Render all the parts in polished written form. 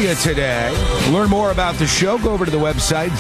you today. Learn more about the show. Go over to the website,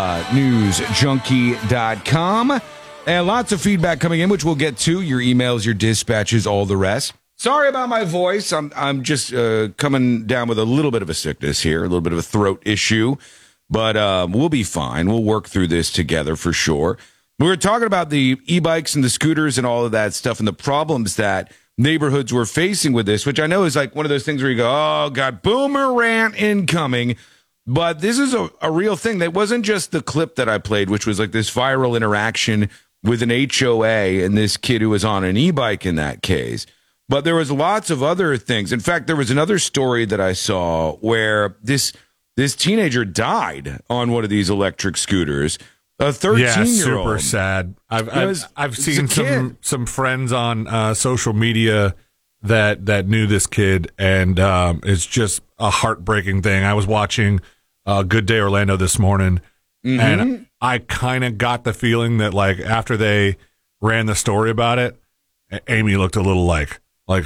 thenewsjunkie.com. And lots of feedback coming in, which we'll get to. Your emails, your dispatches, all the rest. Sorry about my voice. I'm just coming down with a little bit of a sickness here, a little bit of a throat issue. But we'll be fine. We'll work through this together for sure. We were talking about the e-bikes and the scooters and all of that stuff and the problems that neighborhoods were facing with this, which I know is like one of those things where you go, oh, God, boomer rant incoming. But this is a real thing. That wasn't just the clip that I played, which was like this viral interaction with an HOA and this kid who was on an e-bike in that case. But there was lots of other things. In fact, there was another story that I saw where this teenager died on one of these electric scooters. A 13-year-old. Super sad. I've seen some friends on social media that knew this kid, and it's just a heartbreaking thing. I was watching Good Day Orlando this morning, and I kind of got the feeling that like after they ran the story about it, Amy looked a little like a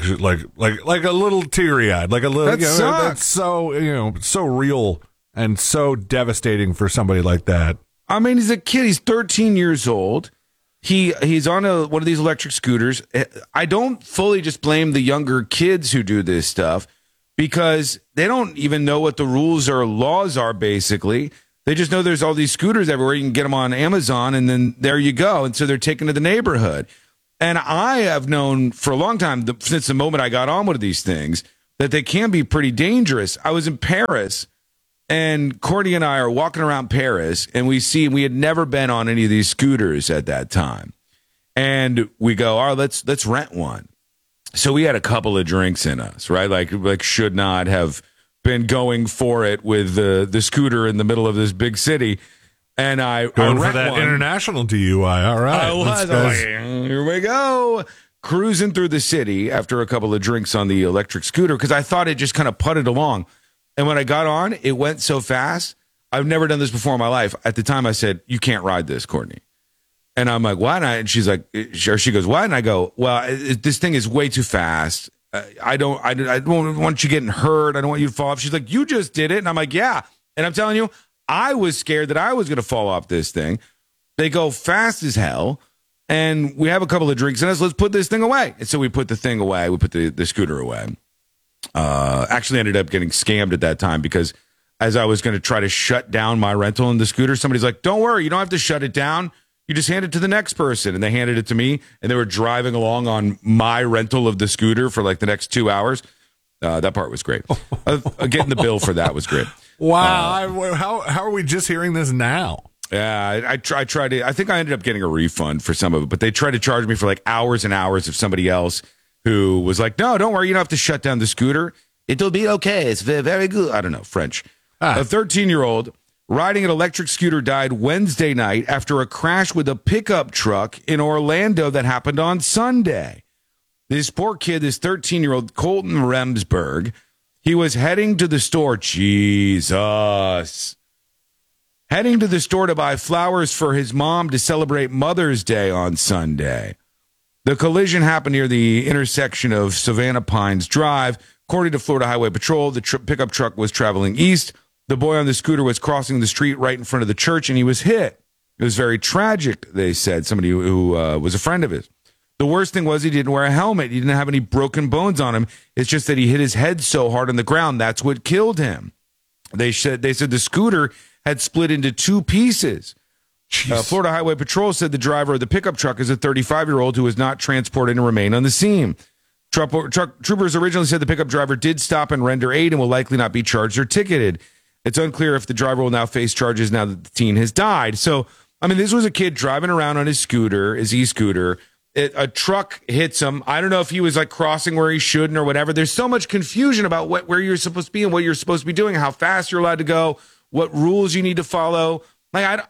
little teary-eyed, like a little. That's so so real and so devastating for somebody like that. I mean, he's a kid. He's 13 years old. He's on one of these electric scooters. I don't fully just blame the younger kids who do this stuff because they don't even know what the rules or laws are, basically. They just know there's all these scooters everywhere. You can get them on Amazon, and then there you go. And so they're taken to the neighborhood. And I have known for a long time, since the moment I got on one of these things, that they can be pretty dangerous. I was in Paris. And Courtney and I are walking around Paris, and we had never been on any of these scooters at that time. And we go, all right, let's rent one. So we had a couple of drinks in us, right? Like should not have been going for it with the scooter in the middle of this big city. And I going for that international DUI. All right. I was like, here we go. Cruising through the city after a couple of drinks on the electric scooter because I thought it just kind of putted along. And when I got on, it went so fast. I've never done this before in my life. At the time, I said, you can't ride this, Courtney. And I'm like, why not? And she's like, she goes, why? And I go, well, this thing is way too fast. I don't want you getting hurt. I don't want you to fall off. She's like, you just did it. And I'm like, yeah. And I'm telling you, I was scared that I was going to fall off this thing. They go fast as hell. And we have a couple of drinks in us. Let's put this thing away. And so we put the thing away. We put the scooter away. Actually ended up getting scammed at that time because as I was going to try to shut down my rental in the scooter, somebody's like, don't worry, you don't have to shut it down. You just hand it to the next person. And they handed it to me, and they were driving along on my rental of the scooter for like the next 2 hours. That part was great. Getting the bill for that was great. Wow. How are we just hearing this now? Yeah, I tried to. I think I ended up getting a refund for some of it, but they tried to charge me for like hours and hours of somebody else who was like, no, don't worry, you don't have to shut down the scooter. It'll be okay. It's very, very good. I don't know, French. A 13-year-old riding an electric scooter died Wednesday night after a crash with a pickup truck in Orlando that happened on Sunday. This poor kid, this 13-year-old Colton Remsburg, he was heading to the store. Jesus. Heading to the store to buy flowers for his mom to celebrate Mother's Day on Sunday. The collision happened near the intersection of Savannah Pines Drive. According to Florida Highway Patrol, the pickup truck was traveling east. The boy on the scooter was crossing the street right in front of the church, and he was hit. It was very tragic, they said, somebody who was a friend of his. The worst thing was he didn't wear a helmet. He didn't have any broken bones on him. It's just that he hit his head so hard on the ground. That's what killed him. They said the scooter had split into two pieces. Florida Highway Patrol said the driver of the pickup truck is a 35-year-old who was not transported and remained on the scene. Troopers originally said the pickup driver did stop and render aid and will likely not be charged or ticketed. It's unclear if the driver will now face charges now that the teen has died. So, I mean, this was a kid driving around on his scooter, his e-scooter. A truck hits him. I don't know if he was like crossing where he shouldn't or whatever. There's so much confusion about where you're supposed to be and what you're supposed to be doing, how fast you're allowed to go, what rules you need to follow. Like,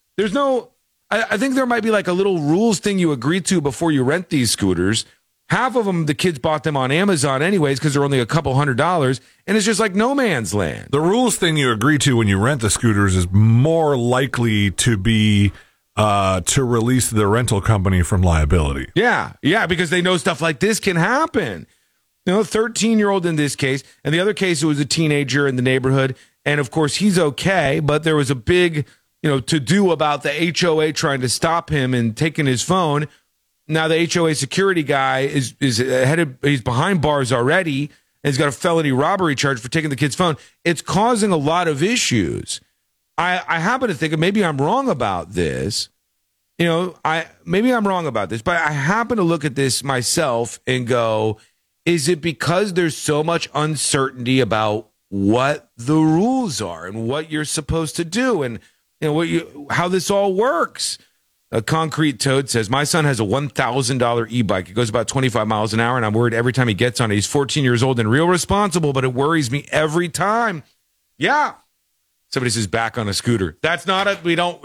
I think there might be like a little rules thing you agree to before you rent these scooters. Half of them, the kids bought them on Amazon anyways because they're only a couple $100s, and it's just like no man's land. The rules thing you agree to when you rent the scooters is more likely to be to release the rental company from liability. Yeah, because they know stuff like this can happen. 13-year-old in this case. And the other case, it was a teenager in the neighborhood. And of course, he's okay. But there was a big, to-do about the HOA trying to stop him and taking his phone. Now the HOA security guy is he's behind bars already, and he's got a felony robbery charge for taking the kid's phone. It's causing a lot of issues. I happen to think, and maybe I'm wrong about this. Maybe I'm wrong about this, but I happen to look at this myself and go, is it because there's so much uncertainty about what the rules are and what you're supposed to do and how this all works? A Concrete Toad says, my son has a $1,000 e-bike. It goes about 25 miles an hour, and I'm worried every time he gets on it. He's 14 years old and real responsible, but it worries me every time. Yeah. Somebody says back on a scooter. That's not a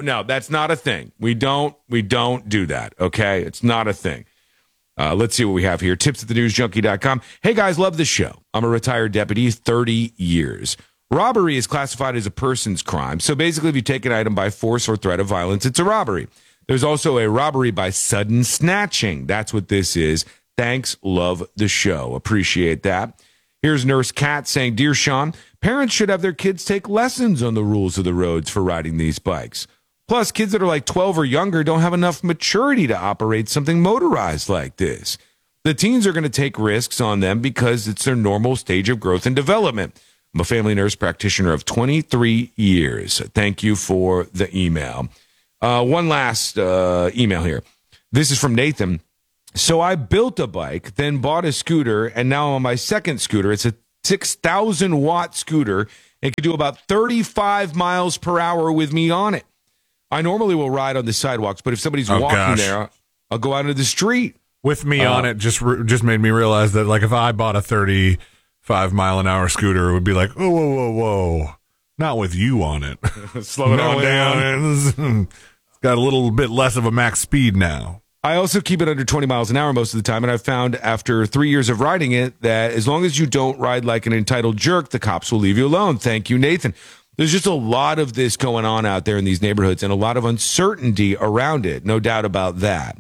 thing. We don't do that, okay? It's not a thing. Let's see what we have here. Tips at thenewsjunkie.com. Hey, guys, love the show. I'm a retired deputy, 30 years. Robbery is classified as a person's crime. So basically, if you take an item by force or threat of violence, it's a robbery. There's also a robbery by sudden snatching. That's what this is. Thanks. Love the show. Appreciate that. Here's Nurse Kat saying, Dear Sean, parents should have their kids take lessons on the rules of the roads for riding these bikes. Plus, kids that are like 12 or younger don't have enough maturity to operate something motorized like this. The teens are going to take risks on them because it's their normal stage of growth and development. I'm a family nurse practitioner of 23 years. Thank you for the email. One last email here. This is from Nathan. So I built a bike, then bought a scooter, and now on my second scooter, it's a 6,000-watt scooter. It can do about 35 miles per hour with me on it. I normally will ride on the sidewalks, but if somebody's walking there, I'll go out into the street. With me on it just made me realize that, like, if I bought a 35-mile-an-hour scooter, it would be like, oh, whoa. Not with you on it. Slow it on down. It's got a little bit less of a max speed now. I also keep it under 20 miles an hour most of the time, and I've found after 3 years of riding it that as long as you don't ride like an entitled jerk, the cops will leave you alone. Thank you, Nathan. There's just a lot of this going on out there in these neighborhoods and a lot of uncertainty around it. No doubt about that.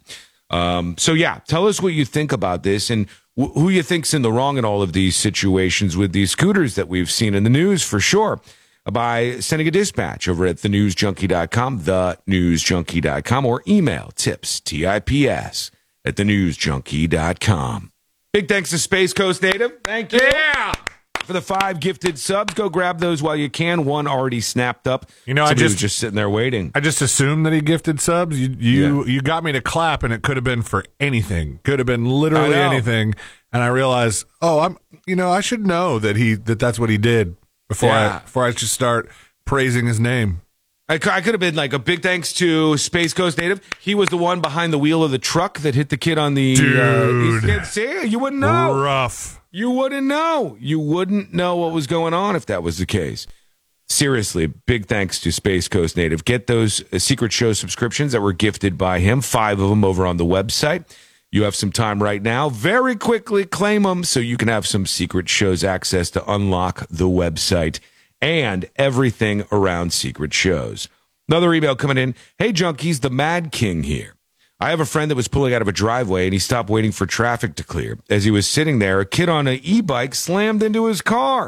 Tell us what you think about this and who you think's in the wrong in all of these situations with these scooters that we've seen in the news for sure. By sending a dispatch over at thenewsjunkie.com, thenewsjunkie.com, or email tips, TIPS, at thenewsjunkie.com. Big thanks to Space Coast Native. Thank you. Yeah. For the 5 gifted subs. Go grab those while you can. One already snapped up. Somebody was just sitting there waiting. I just assumed that he gifted subs. You got me to clap, and it could have been for anything. Could have been literally anything. And I realized, I should know that that's what he did. Before I just start praising his name. I could have been like a big thanks to Space Coast Native. He was the one behind the wheel of the truck that hit the kid on the... Dude. See, you wouldn't know. Rough. You wouldn't know. You wouldn't know what was going on if that was the case. Seriously, big thanks to Space Coast Native. Get those Secret Show subscriptions that were gifted by him, 5 of them over on the website. You have some time right now. Very quickly claim them so you can have some Secret Shows access to unlock the website and everything around Secret Shows. Another email coming in. Hey, junkies, the Mad King here. I have a friend that was pulling out of a driveway and he stopped waiting for traffic to clear. As he was sitting there, a kid on an e-bike slammed into his car.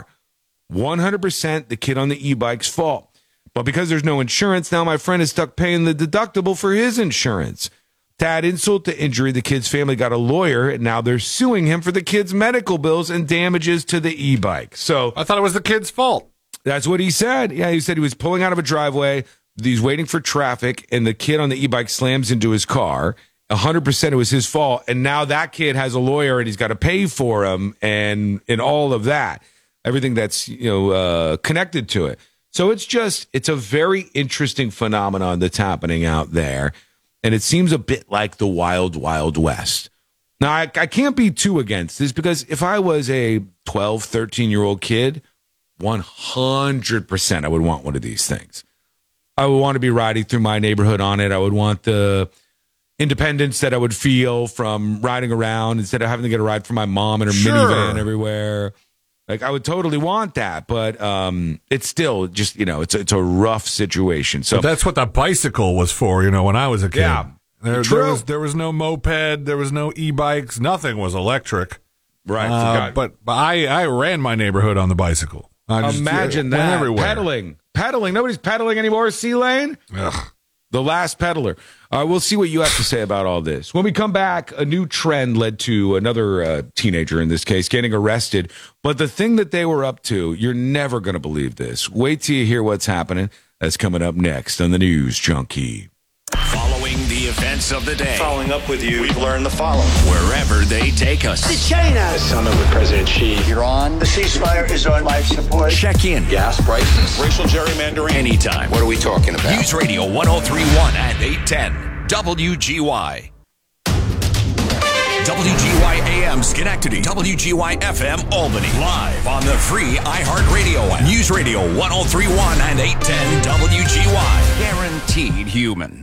100% the kid on the e-bike's fault. But because there's no insurance, now my friend is stuck paying the deductible for his insurance. To add insult to injury, the kid's family got a lawyer, and now they're suing him for the kid's medical bills and damages to the e-bike. So I thought it was the kid's fault. That's what he said. Yeah, he said he was pulling out of a driveway. He's waiting for traffic, and the kid on the e-bike slams into his car. 100% it was his fault, and now that kid has a lawyer, and he's got to pay for him, and all of that, everything that's connected to it. So it's a very interesting phenomenon that's happening out there. And it seems a bit like the wild, wild west. Now, I can't be too against this because if I was a 12, 13-year-old kid, 100% I would want one of these things. I would want to be riding through my neighborhood on it. I would want the independence that I would feel from riding around instead of having to get a ride from my mom in her minivan everywhere. Like, I would totally want that, but it's still just, it's a rough situation. So but that's what the bicycle was for, when I was a kid. Yeah, there was no moped, there was no e-bikes, nothing was electric. Right. But I ran my neighborhood on the bicycle. Imagine that. Everywhere. Pedaling. Nobody's pedaling anymore, C-Lane. Ugh. The last peddler. We'll see what you have to say about all this. When we come back, a new trend led to another teenager, in this case, getting arrested. But the thing that they were up to, you're never going to believe this. Wait till you hear what's happening. That's coming up next on the News Junkie. Following the events of the day. Following up with you, we've learned the following. Wherever they take us. To China. The summit with President Xi. Iran. The ceasefire is on life support. Check in. Gas prices. Racial gerrymandering. Anytime. What are we talking about? News Radio 1031 and 810. WGY. WGY AM Schenectady. WGY FM Albany. Live on the free iHeartRadio app. News Radio 1031 and 810 WGY. Guaranteed human.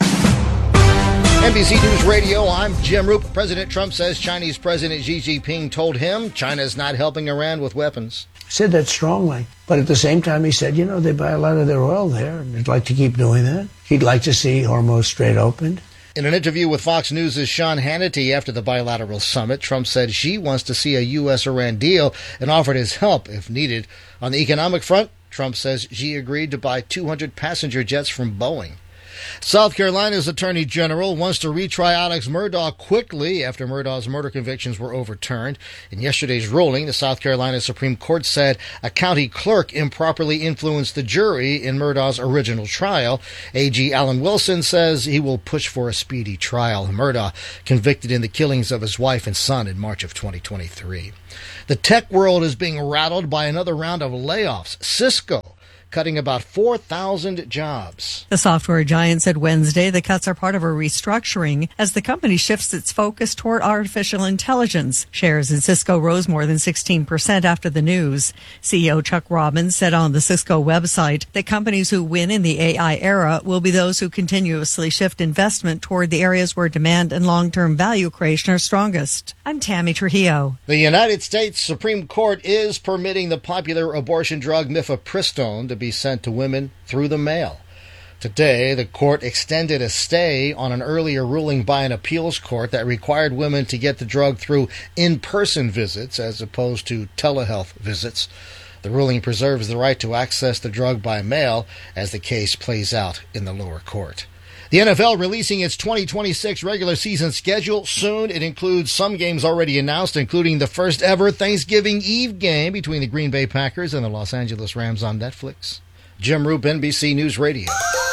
NBC News Radio, I'm Jim Roop. President Trump says Chinese President Xi Jinping told him China's not helping Iran with weapons. Said that strongly. But at the same time, he said, they buy a lot of their oil there, and they'd like to keep doing that. He'd like to see Hormuz Strait opened. In an interview with Fox News' Sean Hannity after the bilateral summit, Trump said Xi wants to see a U.S.-Iran deal and offered his help if needed. On the economic front, Trump says Xi agreed to buy 200 passenger jets from Boeing. South Carolina's Attorney General wants to retry Alex Murdaugh quickly after Murdaugh's murder convictions were overturned. In yesterday's ruling, the South Carolina Supreme Court said a county clerk improperly influenced the jury in Murdaugh's original trial. AG Alan Wilson says he will push for a speedy trial. Murdaugh convicted in the killings of his wife and son in March of 2023. The tech world is being rattled by another round of layoffs. Cisco cutting about 4,000 jobs. The software giant said Wednesday the cuts are part of a restructuring as the company shifts its focus toward artificial intelligence. Shares in Cisco rose more than 16% after the news. CEO Chuck Robbins said on the Cisco website that companies who win in the AI era will be those who continuously shift investment toward the areas where demand and long-term value creation are strongest. I'm Tammy Trujillo. The United States Supreme Court is permitting the popular abortion drug mifepristone to be sent to women through the mail. Today, the court extended a stay on an earlier ruling by an appeals court that required women to get the drug through in-person visits as opposed to telehealth visits. The ruling preserves the right to access the drug by mail as the case plays out in the lower court. The NFL releasing its 2026 regular season schedule soon. It includes some games already announced, including the first ever Thanksgiving Eve game between the Green Bay Packers and the Los Angeles Rams on Netflix. Jim Roop, NBC News Radio.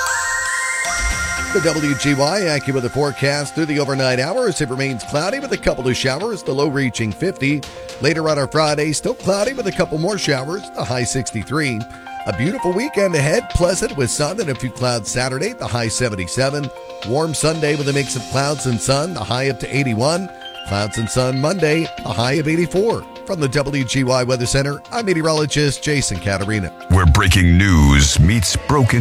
The WGY AccuWeather forecast through the overnight hours. It remains cloudy with a couple of showers, the low reaching 50. Later on our Friday, still cloudy with a couple more showers, the high 63. A beautiful weekend ahead, pleasant with sun and a few clouds Saturday, the high 77. Warm Sunday with a mix of clouds and sun, the high up to 81. Clouds and sun Monday, a high of 84. From the WGY Weather Center, I'm meteorologist Jason Caterina. Where breaking news meets broken